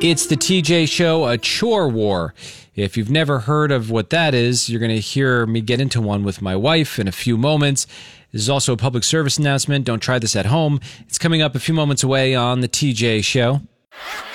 It's the TJ Show, a chore war. If you've never heard of what that is, you're going to hear me get into one with my wife in a few moments. This is also a public service announcement. Don't try this at home. It's coming up a few moments away on the TJ Show.